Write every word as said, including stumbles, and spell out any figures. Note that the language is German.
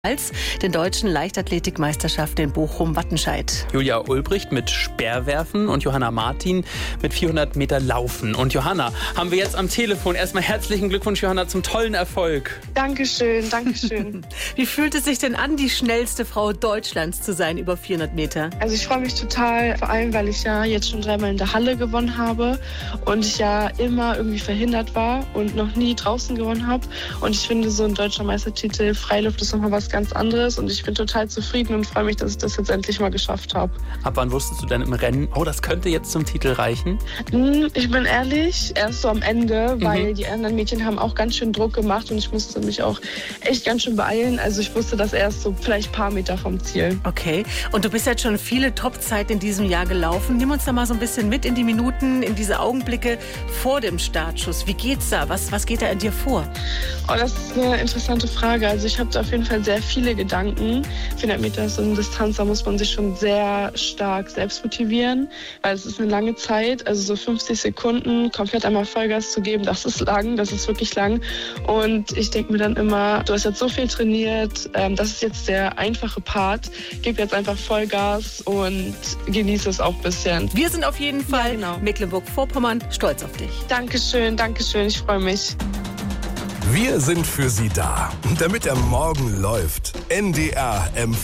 als den deutschen Leichtathletikmeisterschaften in Bochum-Wattenscheid. Julia Ulbricht mit Speerwerfen und Johanna Martin mit vierhundert Meter Laufen. Und Johanna haben wir jetzt am Telefon. Erstmal herzlichen Glückwunsch, Johanna, zum tollen Erfolg. Dankeschön, Dankeschön. Wie fühlt es sich denn an, die schnellste Frau Deutschlands zu sein, über vierhundert Meter? Also ich freue mich total, vor allem, weil ich ja jetzt schon dreimal in der Halle gewonnen habe und ich ja immer irgendwie verhindert war und noch nie draußen gewonnen habe. Und ich finde, so ein deutscher Meistertitel Freiluft ist nochmal was ganz anderes und ich bin total zufrieden und freue mich, dass ich das jetzt endlich mal geschafft habe. Ab wann wusstest du denn im Rennen, oh, das könnte jetzt zum Titel reichen? Ich bin ehrlich, erst so am Ende, weil mhm. die anderen Mädchen haben auch ganz schön Druck gemacht und ich musste mich auch echt ganz schön beeilen. Also ich wusste das erst so vielleicht ein paar Meter vom Ziel. Okay, und du bist jetzt schon viele Top-Zeiten in diesem Jahr gelaufen. Nimm uns da mal so ein bisschen mit in die Minuten, in diese Augenblicke vor dem Startschuss. Wie geht's da? Was, was geht da in dir vor? Oh, das ist eine interessante Frage. Also ich habe da auf jeden Fall sehr viele Gedanken. vierhundert Meter ist so eine Distanz, da muss man sich schon sehr stark selbst motivieren, weil es ist eine lange Zeit, also so fünfzig Sekunden komplett einmal Vollgas zu geben, das ist lang, das ist wirklich lang. Und ich denke mir dann immer, du hast jetzt so viel trainiert, ähm, das ist jetzt der einfache Part, gib jetzt einfach Vollgas und genieße es auch ein bisschen. Wir sind auf jeden Fall ja, genau. Mecklenburg-Vorpommern stolz auf dich. Dankeschön, Dankeschön, ich freue mich. Wir sind für Sie da, damit der Morgen läuft. N D R M